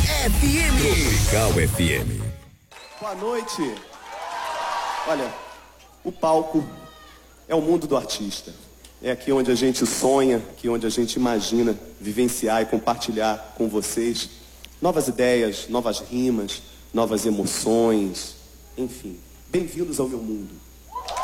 FM. Tropical FM. Boa noite. Olha, o palco é o mundo do artista. É aqui onde a gente sonha, aqui onde a gente imagina vivenciar e compartilhar com vocês novas ideias, novas rimas, novas emoções, enfim. Bem-vindos ao meu mundo.